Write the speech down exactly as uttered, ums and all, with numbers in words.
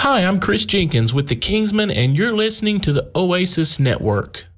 Hi, I'm Chris Jenkins with the Kingsmen, and you're listening to the Oasis Network.